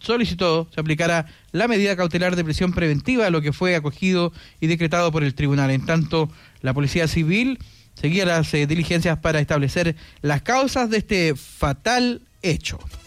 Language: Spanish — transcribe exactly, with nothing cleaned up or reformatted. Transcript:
solicitó se aplicara la medida cautelar de prisión preventiva, lo que fue acogido y decretado por el tribunal. En tanto, la Policía Civil seguía las eh, diligencias para establecer las causas de este fatal hecho.